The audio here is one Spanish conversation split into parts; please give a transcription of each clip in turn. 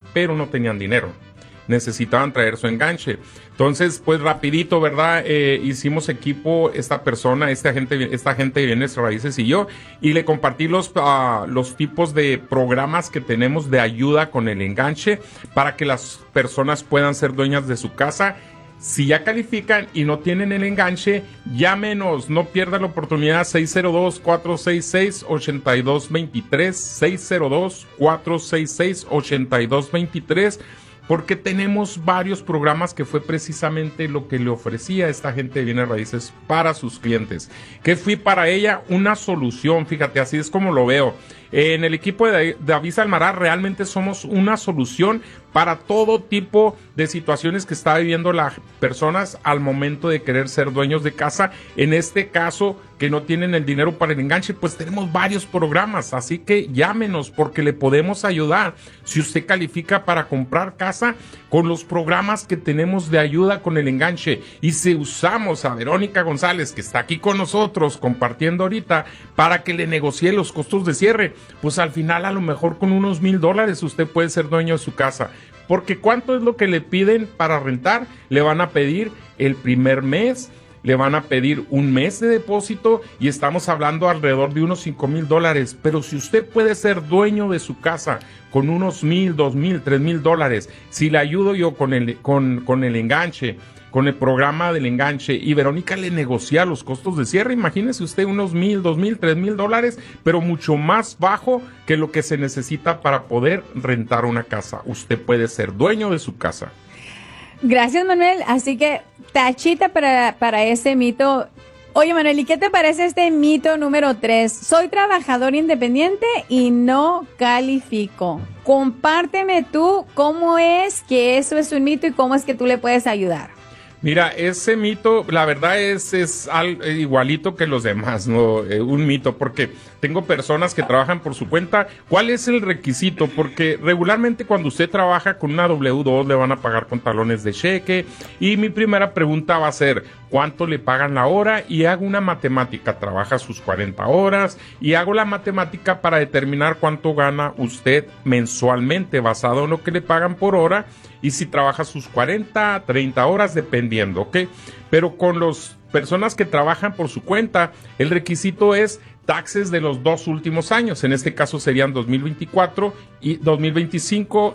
pero no tenían dinero. Necesitaban traer su enganche. Entonces, pues rapidito, ¿verdad? Hicimos equipo, esta gente de bienes raíces y yo, y le compartí los tipos de programas que tenemos de ayuda con el enganche para que las personas puedan ser dueñas de su casa. Si ya califican y no tienen el enganche, llámenos, no pierdan la oportunidad. 602-466-8223, 602-466-8223, porque tenemos varios programas que fue precisamente lo que le ofrecía esta gente de bienes raíces para sus clientes. Que fui para ella una solución, fíjate, así es como lo veo. En el equipo de David Almaraz realmente somos una solución para todo tipo de situaciones que está viviendo las personas al momento de querer ser dueños de casa. En este caso, que no tienen el dinero para el enganche, pues tenemos varios programas, así que llámenos porque le podemos ayudar. Si usted califica para comprar casa, con los programas que tenemos de ayuda con el enganche, y si usamos a Verónica González, que está aquí con nosotros compartiendo ahorita, para que le negocie los costos de cierre, pues al final a lo mejor con unos $1,000 usted puede ser dueño de su casa. Porque ¿cuánto es lo que le piden para rentar? Le van a pedir el primer mes, le van a pedir un mes de depósito y estamos hablando alrededor de unos $5,000. Pero si usted puede ser dueño de su casa con unos $1,000, $2,000, $3,000, si le ayudo yo con el enganche, con el programa del enganche, y Verónica le negocia los costos de cierre, imagínese usted unos $1,000, $2,000, $3,000, pero mucho más bajo que lo que se necesita para poder rentar una casa. Usted puede ser dueño de su casa. Gracias, Manuel. Así que tachita para ese mito. Oye, Manuel, ¿y qué te parece este mito número 3? Soy trabajador independiente y no califico. Compárteme tú cómo es que eso es un mito y cómo es que tú le puedes ayudar. Mira, ese mito, la verdad es igualito que los demás, ¿no? Un mito, porque tengo personas que trabajan por su cuenta. ¿Cuál es el requisito? Porque regularmente cuando usted trabaja con una W2 le van a pagar con talones de cheque, y mi primera pregunta va a ser, ¿cuánto le pagan la hora? Y hago una matemática, trabaja sus 40 horas, y hago la matemática para determinar cuánto gana usted mensualmente, basado en lo que le pagan por hora, y si trabaja sus 40, 30 horas, dependiendo, ¿ok? Pero con las personas que trabajan por su cuenta, el requisito es taxes de los 2 últimos años. En este caso serían 2024 y 2025,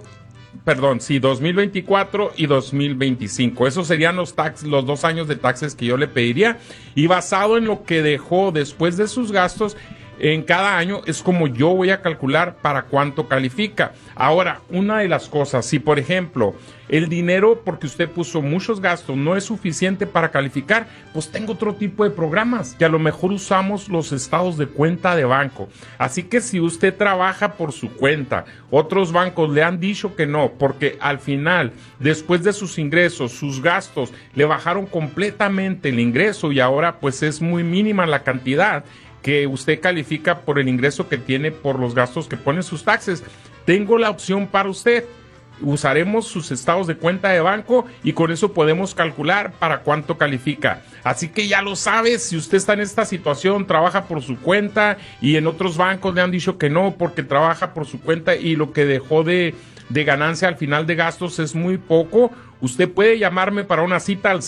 2024 y 2025. Esos serían los 2 años de taxes que yo le pediría, y basado en lo que dejó después de sus gastos en cada año es como yo voy a calcular para cuánto califica. Ahora, una de las cosas, si por ejemplo el dinero, porque usted puso muchos gastos, no es suficiente para calificar, pues tengo otro tipo de programas que a lo mejor usamos los estados de cuenta de banco. Así que si usted trabaja por su cuenta, otros bancos le han dicho que no, porque al final, después de sus ingresos, sus gastos le bajaron completamente el ingreso, y ahora pues es muy mínima la cantidad que usted califica por el ingreso que tiene por los gastos que pone sus taxes. Tengo la opción para usted. Usaremos sus estados de cuenta de banco y con eso podemos calcular para cuánto califica. Así que ya lo sabe, si usted está en esta situación, trabaja por su cuenta y en otros bancos le han dicho que no porque trabaja por su cuenta y lo que dejó de ganancia al final de gastos es muy poco, usted puede llamarme para una cita al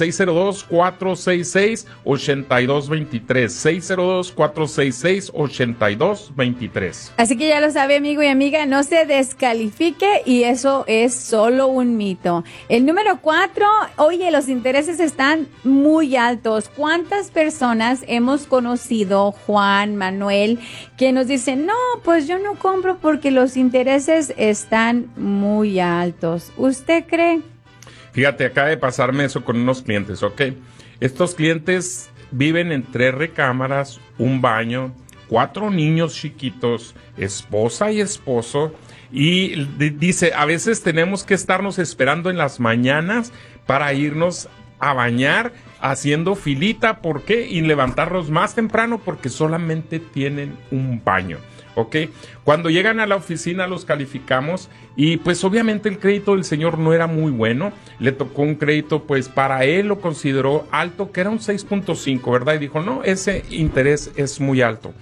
602-466-8223, 602-466-8223. Así que ya lo sabe, amigo y amiga, no se descalifique, y eso es solo un mito. El número 4, oye, los intereses están muy altos. ¿Cuántas personas hemos conocido, Juan, Manuel, que nos dicen, no, pues yo no compro porque los intereses están muy altos? ¿Usted cree? Fíjate, acaba de pasarme eso con unos clientes, ¿ok? Estos clientes viven en 3 recámaras, un baño, 4 niños chiquitos, esposa y esposo, y dice, a veces tenemos que estarnos esperando en las mañanas para irnos a bañar, haciendo filita, ¿por qué? Y levantarnos más temprano porque solamente tienen un baño. ¿Ok? Cuando llegan a la oficina los calificamos y pues obviamente el crédito del señor no era muy bueno, le tocó un crédito pues para él lo consideró alto, que era un 6.5, ¿verdad? Y dijo, no, ese interés es muy alto.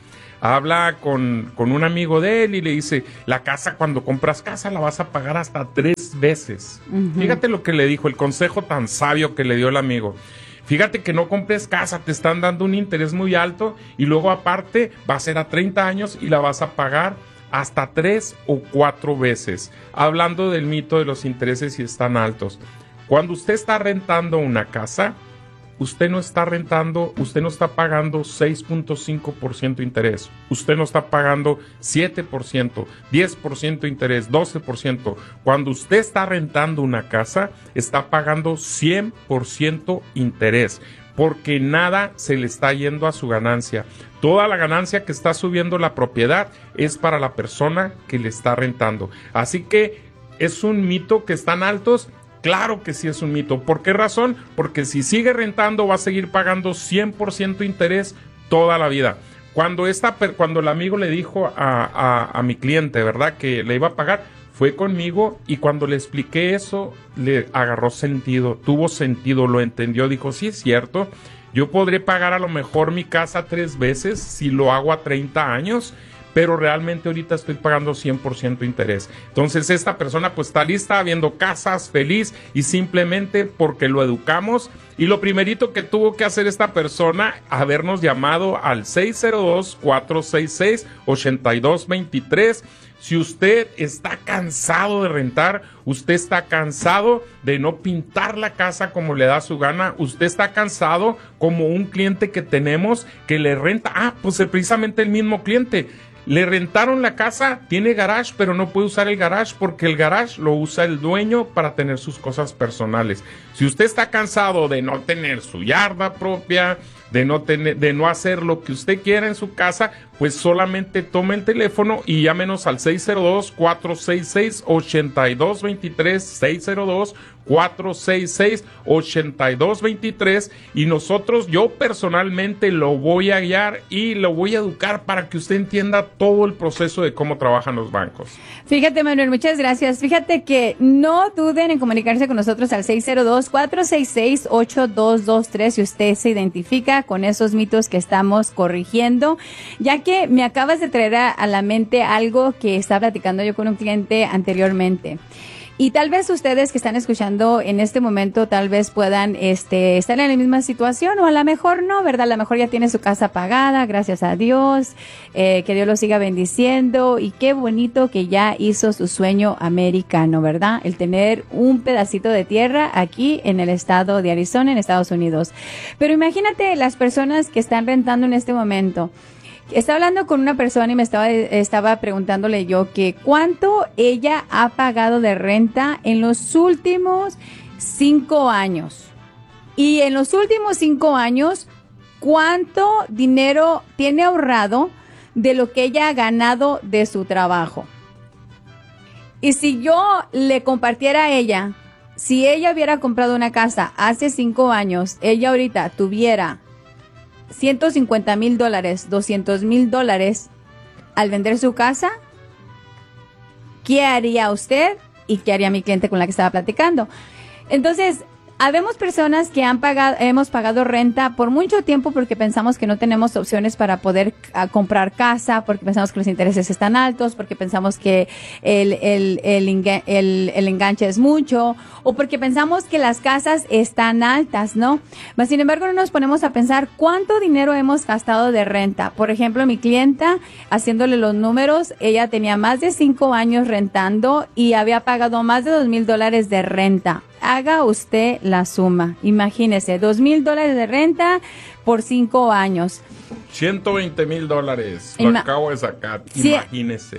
habla con un amigo de él y le dice, la casa, cuando compras casa, la vas a pagar hasta 3 veces. Fíjate lo que le dijo, el consejo tan sabio que le dio el amigo. Fíjate que no compres casa, te están dando un interés muy alto y luego aparte va a ser a 30 años y la vas a pagar hasta 3 o 4 veces. Hablando del mito de los intereses si están altos. Cuando usted está rentando una casa, usted no está pagando 6.5% interés. Usted no está pagando 7%, 10% interés, 12%. Cuando usted está rentando una casa, está pagando 100% interés, porque nada se le está yendo a su ganancia. Toda la ganancia que está subiendo la propiedad es para la persona que le está rentando. Así que es un mito que están altos. Claro que sí es un mito. ¿Por qué razón? Porque si sigue rentando va a seguir pagando 100% interés toda la vida. Cuando el amigo le dijo a mi cliente, ¿verdad?, que le iba a pagar, fue conmigo y cuando le expliqué eso, le agarró sentido, tuvo sentido, lo entendió, dijo, sí es cierto, yo podré pagar a lo mejor mi casa 3 veces si lo hago a 30 años, pero realmente ahorita estoy pagando 100% interés. Entonces esta persona pues está lista, viendo casas, feliz, y simplemente porque lo educamos. Y lo primerito que tuvo que hacer esta persona, habernos llamado al 602-466-8223. Si usted está cansado de rentar, usted está cansado de no pintar la casa como le da su gana, usted está cansado como un cliente que tenemos que le renta, pues precisamente el mismo cliente. Le rentaron la casa, tiene garage, pero no puede usar el garage porque el garage lo usa el dueño para tener sus cosas personales. Si usted está cansado de no tener su yarda propia, de no hacer lo que usted quiera en su casa, pues solamente tome el teléfono y llámenos al 602-466-8223, 602-466-8223, y yo personalmente lo voy a guiar y lo voy a educar para que usted entienda todo el proceso de cómo trabajan los bancos. Fíjate, Manuel, muchas gracias. Fíjate que no duden en comunicarse con nosotros al 602-466-8223 si usted se identifica con esos mitos que estamos corrigiendo, ya que me acabas de traer a la mente algo que estaba platicando yo con un cliente anteriormente. Y tal vez ustedes que están escuchando en este momento tal vez puedan estar en la misma situación, o a lo mejor no, ¿verdad? A lo mejor ya tiene su casa pagada, gracias a Dios, que Dios lo siga bendiciendo, y qué bonito que ya hizo su sueño americano, ¿verdad? El tener un pedacito de tierra aquí en el estado de Arizona, en Estados Unidos. Pero imagínate las personas que están rentando en este momento. Estaba hablando con una persona y me estaba preguntándole yo que cuánto ella ha pagado de renta en los últimos 5 años. Y en los últimos 5 años, cuánto dinero tiene ahorrado de lo que ella ha ganado de su trabajo. Y si yo le compartiera a ella, si ella hubiera comprado una casa hace 5 años, ella ahorita tuviera $150,000, $200,000 al vender su casa, ¿qué haría usted y qué haría mi cliente con la que estaba platicando? Entonces, habemos personas que hemos pagado renta por mucho tiempo porque pensamos que no tenemos opciones para poder comprar casa, porque pensamos que los intereses están altos, porque pensamos que el enganche es mucho, o porque pensamos que las casas están altas, ¿no? Mas, sin embargo, no nos ponemos a pensar cuánto dinero hemos gastado de renta. Por ejemplo, mi clienta, haciéndole los números, ella tenía más de 5 años rentando y había pagado más de $2,000 de renta. Haga usted la suma. Imagínese, $2,000 de renta por 5 años. $120,000. Lo acabo de sacar. Imagínese.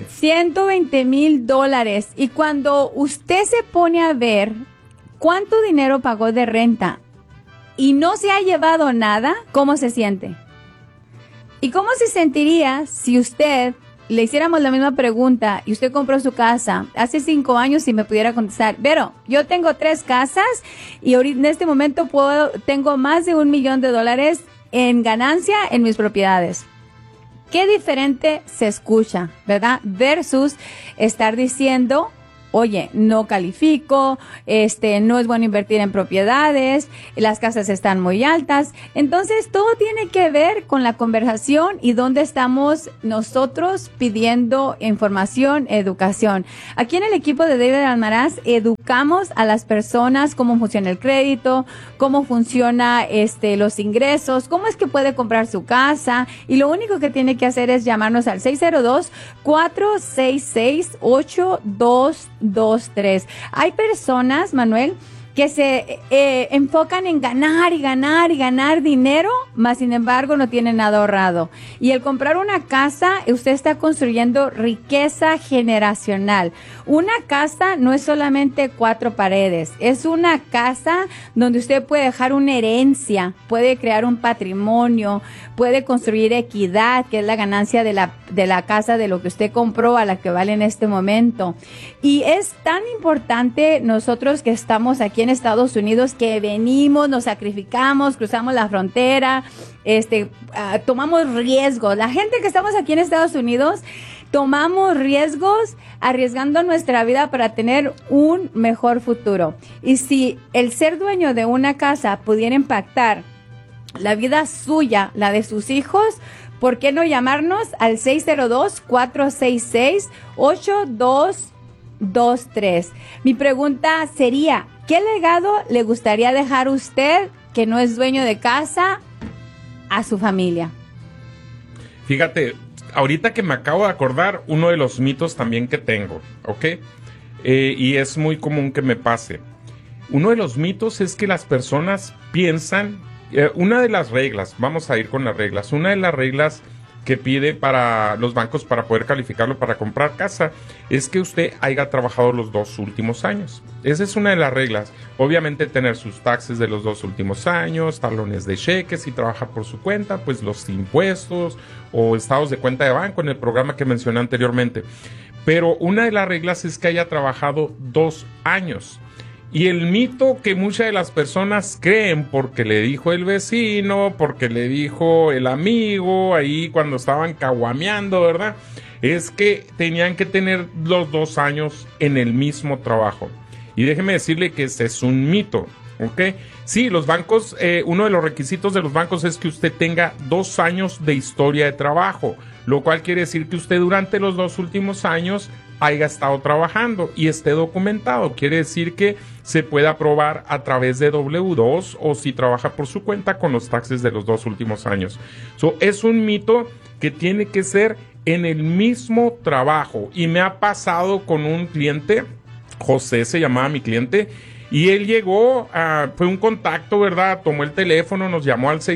$120,000. Y cuando usted se pone a ver cuánto dinero pagó de renta y no se ha llevado nada, ¿cómo se siente? ¿Y cómo se sentiría si usted le hiciéramos la misma pregunta y usted compró su casa hace 5 años y me pudiera contestar, pero yo tengo 3 casas y ahorita en este momento tengo más de $1 millón en ganancia en mis propiedades? Qué diferente se escucha, ¿verdad? Versus estar diciendo oye, no califico, no es bueno invertir en propiedades, las casas están muy altas. Entonces, todo tiene que ver con la conversación y dónde estamos nosotros pidiendo información, educación. Aquí en el equipo de David Almaraz educamos a las personas cómo funciona el crédito, cómo funciona los ingresos, cómo es que puede comprar su casa, y lo único que tiene que hacer es llamarnos al 602-466-8223. Hay personas, Manuel, que se enfocan en ganar y ganar y ganar dinero, mas sin embargo no tienen nada ahorrado. Y el comprar una casa, usted está construyendo riqueza generacional. Una casa no es solamente 4 paredes, es una casa donde usted puede dejar una herencia, puede crear un patrimonio, puede construir equidad, que es la ganancia de la casa, de lo que usted compró a la que vale en este momento. Y es tan importante nosotros que estamos aquí en Estados Unidos, que venimos, nos sacrificamos, cruzamos la frontera, tomamos riesgos. La gente que estamos aquí en Estados Unidos tomamos riesgos, arriesgando nuestra vida para tener un mejor futuro. Y si el ser dueño de una casa pudiera impactar la vida suya, la de sus hijos, ¿por qué no llamarnos al 602-466-8223? Mi pregunta sería, ¿qué legado le gustaría dejar usted, que no es dueño de casa, a su familia? Fíjate, ahorita que me acabo de acordar, uno de los mitos también que tengo, ¿ok? Y es muy común que me pase. Uno de los mitos es que las personas piensan, una de las reglas, vamos a ir con las reglas, una de las reglas que pide para los bancos para poder calificarlo para comprar casa es que usted haya trabajado los 2 últimos años. Esa es una de las reglas. Obviamente tener sus taxes de los 2 últimos años, talones de cheques, si trabaja por su cuenta, pues los impuestos o estados de cuenta de banco en el programa que mencioné anteriormente. Pero una de las reglas es que haya trabajado 2 años. Y el mito que muchas de las personas creen, porque le dijo el vecino, porque le dijo el amigo ahí cuando estaban caguameando, ¿verdad?, es que tenían que tener los 2 años en el mismo trabajo. Y déjeme decirle que ese es un mito, ¿ok? Sí, los bancos, uno de los requisitos de los bancos es que usted tenga 2 años de historia de trabajo, lo cual quiere decir que usted durante los 2 últimos años haya estado trabajando y esté documentado. Quiere decir que se puede aprobar a través de W2 o si trabaja por su cuenta con los taxes de los 2 últimos años. Es un mito que tiene que ser en el mismo trabajo. Y me ha pasado con un cliente, José se llamaba mi cliente, y él llegó, fue un contacto, ¿verdad? Tomó el teléfono, nos llamó al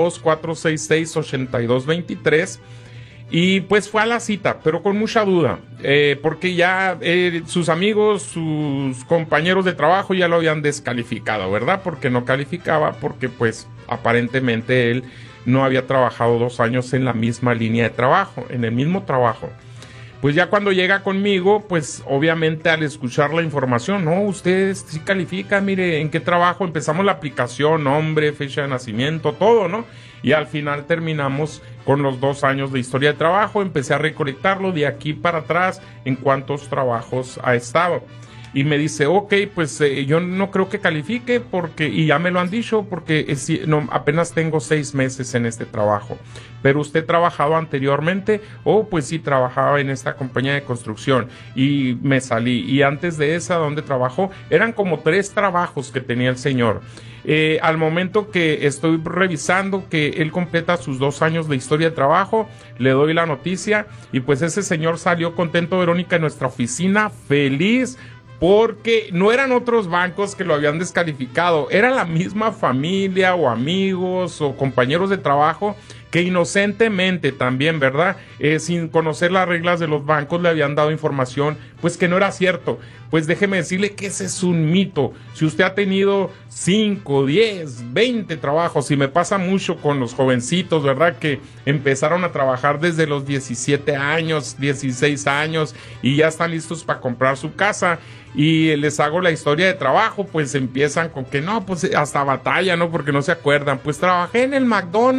602-466-8223. Y pues fue a la cita, pero con mucha duda, porque ya sus amigos, sus compañeros de trabajo ya lo habían descalificado, ¿verdad? Porque no calificaba, porque pues aparentemente él no había trabajado 2 años en la misma línea de trabajo, en el mismo trabajo. Pues ya cuando llega conmigo, pues obviamente al escuchar la información, no, usted sí califica, mire, ¿en qué trabajo? Empezamos la aplicación, nombre, fecha de nacimiento, todo, ¿no? Y al final terminamos con los 2 años de historia de trabajo. Empecé a recolectarlo de aquí para atrás en cuántos trabajos ha estado. Y me dice, ok, pues yo no creo que califique porque, y ya me lo han dicho, porque no, apenas tengo 6 meses en este trabajo. Pero usted trabajado anteriormente, pues sí, trabajaba en esta compañía de construcción y me salí. Y antes de esa, donde trabajó, eran como 3 trabajos que tenía el señor. Al momento que estoy revisando que él completa sus 2 años de historia de trabajo, le doy la noticia y pues ese señor salió contento, Verónica, en nuestra oficina, feliz, porque no eran otros bancos que lo habían descalificado, era la misma familia o amigos o compañeros de trabajo que inocentemente también, ¿verdad? Sin conocer las reglas de los bancos le habían dado información, pues que no era cierto. Pues déjeme decirle que ese es un mito. Si usted ha tenido 5, 10, 20 trabajos, y me pasa mucho con los jovencitos, ¿verdad? Que empezaron a trabajar desde los 17 años, 16 años y ya están listos para comprar su casa. Y les hago la historia de trabajo, pues empiezan con que no, pues hasta batalla, ¿no? Porque no se acuerdan. Pues trabajé en el McDonald's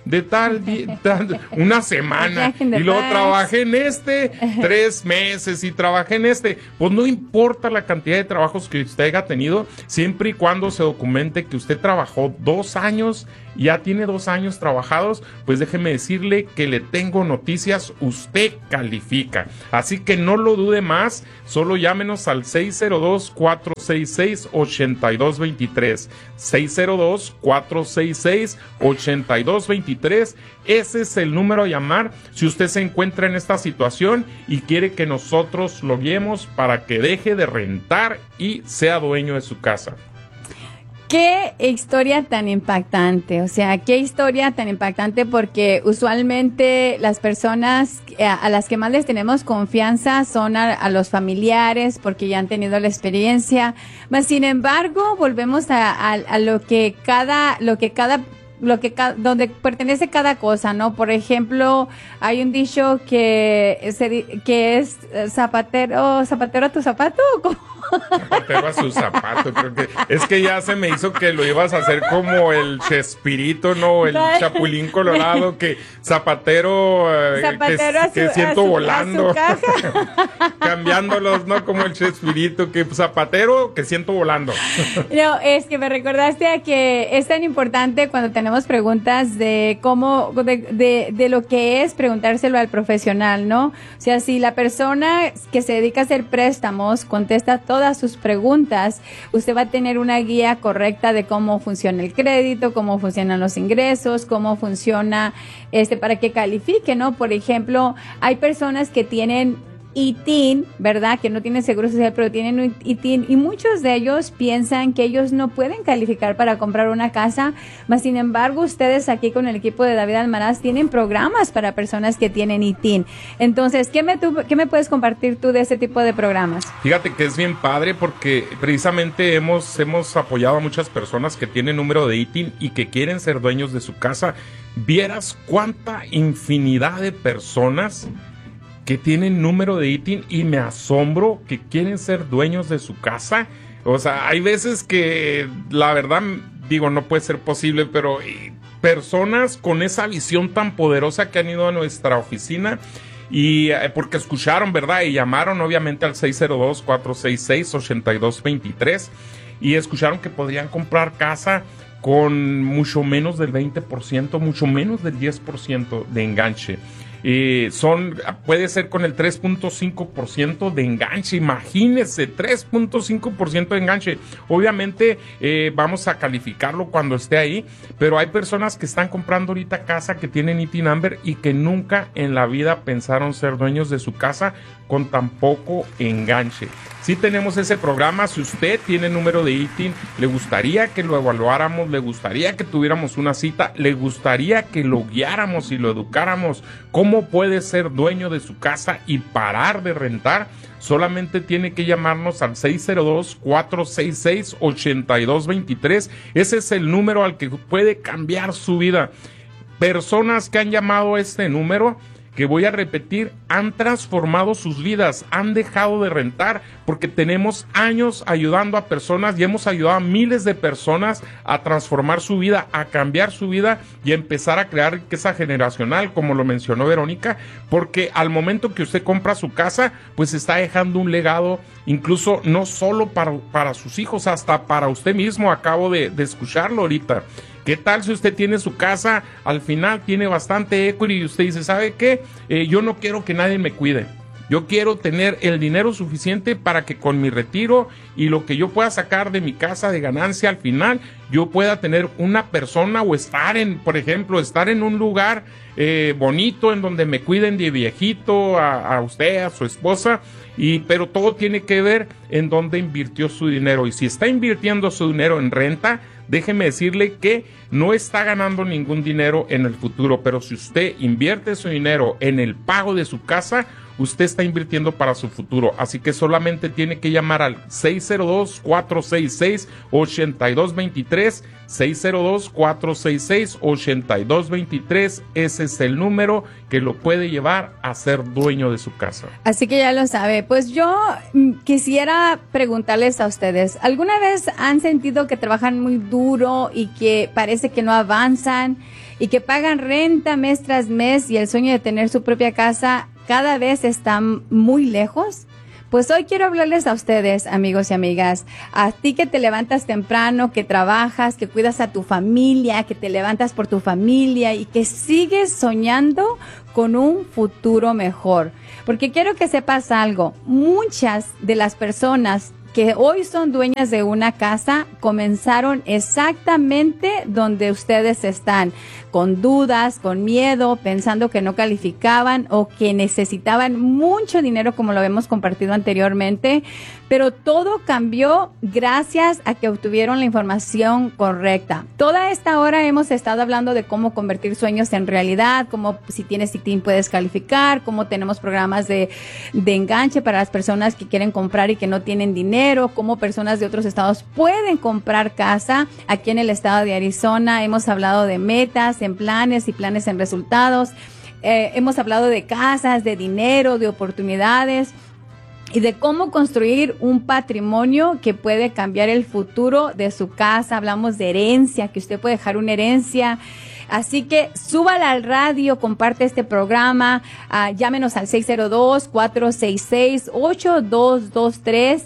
de una semana, y luego trabajé en 3 meses y trabajé en pues no importa la cantidad de trabajos que usted haya tenido, siempre y cuando se documente que usted trabajó 2 años, ya tiene 2 años trabajados, pues déjeme decirle que le tengo noticias, usted califica. Así que no lo dude más, solo llámenos al 602-466-8223. 602-466-8223. Ese es el número a llamar si usted se encuentra en esta situación y quiere que nosotros lo guiemos para que deje de rentar y sea dueño de su casa. Qué historia tan impactante, o sea, qué historia tan impactante, porque usualmente las personas a las que más les tenemos confianza son a los familiares, porque ya han tenido la experiencia, mas sin embargo volvemos a donde pertenece cada cosa, ¿no? Por ejemplo, hay un dicho que es zapatero a tu zapato, ¿cómo? Zapatero a su zapato, creo que es que ya se me hizo que lo ibas a hacer como el Chespirito, ¿no? El Chapulín Colorado, que zapatero que siento volando. A su caja. Cambiándolos, ¿no? Como el Chespirito, que zapatero que siento volando. No, es que me recordaste a que es tan importante cuando tenemos preguntas de cómo, de lo que es preguntárselo al profesional, ¿no? O sea, si la persona que se dedica a hacer préstamos contesta todas sus preguntas, usted va a tener una guía correcta de cómo funciona el crédito, cómo funcionan los ingresos, cómo funciona para que califique, ¿no? Por ejemplo, hay personas que tienen ITIN, ¿verdad? Que no tienen seguro social, pero tienen un ITIN, y muchos de ellos piensan que ellos no pueden calificar para comprar una casa, mas sin embargo ustedes aquí con el equipo de David Almaraz tienen programas para personas que tienen ITIN. Entonces, ¿qué me puedes compartir tú de ese tipo de programas? Fíjate que es bien padre porque precisamente hemos apoyado a muchas personas que tienen número de ITIN y que quieren ser dueños de su casa. Vieras cuánta infinidad de personas que tienen número de ITIN y me asombro que quieren ser dueños de su casa. O sea, hay veces que la verdad digo no puede ser posible, pero personas con esa visión tan poderosa que han ido a nuestra oficina y porque escucharon, ¿verdad? Y llamaron obviamente al 602-466-8223 y escucharon que podrían comprar casa con mucho menos del 20%, mucho menos del 10% de enganche. Puede ser con el 3.5% de enganche, imagínense, 3.5% de enganche. Obviamente vamos a calificarlo cuando esté ahí, pero hay personas que están comprando ahorita casa que tienen ITIN number y que nunca en la vida pensaron ser dueños de su casa con tan poco enganche. Sí tenemos ese programa. Si usted tiene número de ITIN, le gustaría que lo evaluáramos, le gustaría que tuviéramos una cita, le gustaría que lo guiáramos y lo educáramos cómo puede ser dueño de su casa y parar de rentar, solamente tiene que llamarnos al 602-466-8223. Ese es el número al que puede cambiar su vida. Personas que han llamado a este número, que voy a repetir, han transformado sus vidas, han dejado de rentar, porque tenemos años ayudando a personas y hemos ayudado a miles de personas a transformar su vida, a cambiar su vida y a empezar a crear riqueza generacional, como lo mencionó Verónica, porque al momento que usted compra su casa, pues está dejando un legado, incluso no solo para sus hijos, hasta para usted mismo. Acabo de escucharlo ahorita. ¿Qué tal si usted tiene su casa, al final tiene bastante equity y usted dice, ¿sabe qué? Yo no quiero que nadie me cuide. Yo quiero tener el dinero suficiente para que con mi retiro y lo que yo pueda sacar de mi casa de ganancia al final, yo pueda tener una persona o por ejemplo, estar en un lugar bonito en donde me cuiden de viejito, a usted, a su esposa, pero todo tiene que ver en dónde invirtió su dinero. Y si está invirtiendo su dinero en renta, déjeme decirle que no está ganando ningún dinero en el futuro, pero si usted invierte su dinero en el pago de su casa, usted está invirtiendo para su futuro. Así que solamente tiene que llamar al 602-466-8223, 602-466-8223. Ese es el número que lo puede llevar a ser dueño de su casa. Así que ya lo sabe. Pues yo quisiera preguntarles a ustedes, ¿alguna vez han sentido que trabajan muy duro y que parece que no avanzan? y que pagan renta mes tras mes y el sueño de tener su propia casa cada vez está muy lejos? Pues hoy quiero hablarles a ustedes, amigos y amigas, a ti que te levantas temprano, que trabajas, que cuidas a tu familia, que te levantas por tu familia y que sigues soñando con un futuro mejor. Porque quiero que sepas algo, muchas de las personas que hoy son dueñas de una casa comenzaron exactamente donde ustedes están, con dudas, con miedo, pensando que no calificaban o que necesitaban mucho dinero, como lo hemos compartido anteriormente, pero todo cambió gracias a que obtuvieron la información correcta. Toda esta hora hemos estado hablando de cómo convertir sueños en realidad, cómo si tienes CITIN puedes calificar, cómo tenemos programas de enganche para las personas que quieren comprar y que no tienen dinero, cómo personas de otros estados pueden comprar casa aquí en el estado de Arizona. Hemos hablado de metas, en planes y planes en resultados. Hemos hablado de casas, de dinero, de oportunidades y de cómo construir un patrimonio que puede cambiar el futuro de su casa. Hablamos de herencia, que usted puede dejar una herencia. Así que súbala al radio, comparte este programa, llámenos al 602-466-8223,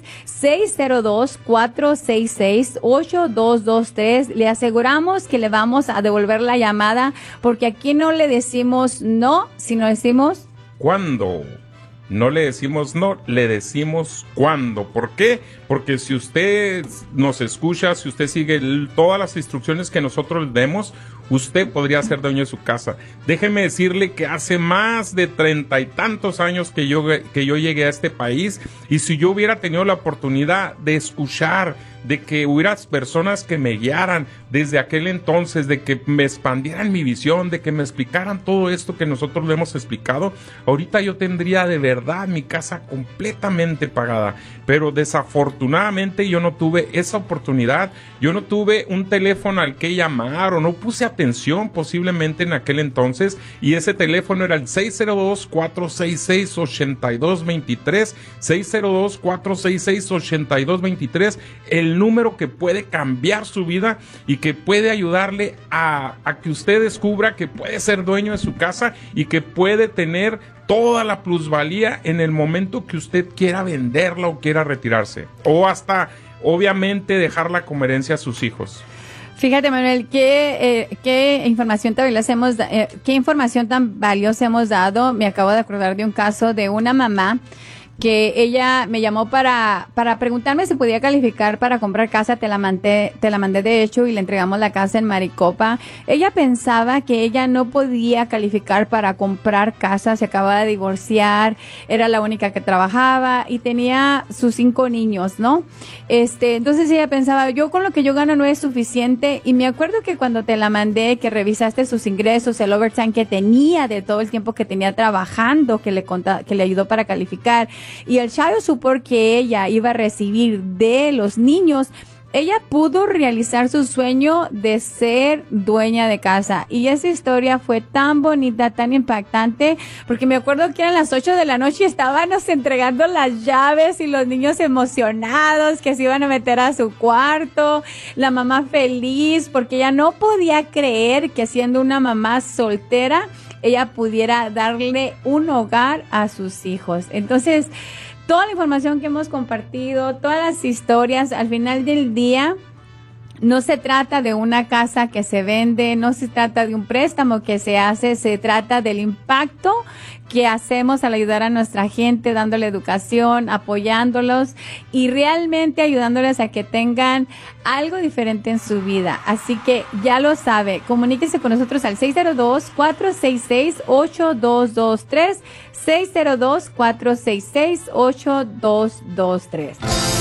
602-466-8223. Le aseguramos que le vamos a devolver la llamada, porque aquí no le decimos no, sino decimos ¿cuándo? No le decimos no, le decimos cuándo. ¿Por qué? Porque si usted nos escucha, si usted sigue todas las instrucciones que nosotros le demos, usted podría ser dueño de su casa. Déjeme decirle que hace más de 30 y tantos años que yo llegué a este país, y si yo hubiera tenido la oportunidad de escuchar, de que hubiera personas que me guiaran desde aquel entonces, de que me expandieran mi visión, de que me explicaran todo esto que nosotros le hemos explicado, ahorita yo tendría de verdad mi casa completamente pagada. Pero desafortunadamente yo no tuve esa oportunidad, yo no tuve un teléfono al que llamar, o no puse atención posiblemente en aquel entonces, y ese teléfono era el 602-466-8223, 602-466-8223, el número que puede cambiar su vida y que puede ayudarle a que usted descubra que puede ser dueño de su casa y que puede tener toda la plusvalía en el momento que usted quiera venderla o quiera retirarse, o hasta obviamente dejarla como herencia a sus hijos. Fíjate, Manuel, qué información tan valiosa hemos dado. Me acabo de acordar de un caso de una mamá que ella me llamó para preguntarme si podía calificar para comprar casa. Te la mandé de hecho y le entregamos la casa en Maricopa. Ella pensaba que ella no podía calificar para comprar casa, se acababa de divorciar, era la única que trabajaba y tenía sus 5 niños, ¿no? Entonces ella pensaba, yo con lo que yo gano no es suficiente, y me acuerdo que cuando te la mandé, que revisaste sus ingresos, el overtime que tenía de todo el tiempo que tenía trabajando, que le ayudó para calificar, y el child support que ella iba a recibir de los niños, ella pudo realizar su sueño de ser dueña de casa. Y esa historia fue tan bonita, tan impactante, porque me acuerdo que eran las 8 de la noche y estábamos entregando las llaves y los niños emocionados que se iban a meter a su cuarto, la mamá feliz porque ella no podía creer que siendo una mamá soltera ella pudiera darle un hogar a sus hijos. Entonces, toda la información que hemos compartido, todas las historias, al final del día, no se trata de una casa que se vende, no se trata de un préstamo que se hace, se trata del impacto que hacemos al ayudar a nuestra gente, dándole educación, apoyándolos y realmente ayudándoles a que tengan algo diferente en su vida. Así que ya lo sabe, comuníquese con nosotros al 602-466-8223, 602-466-8223.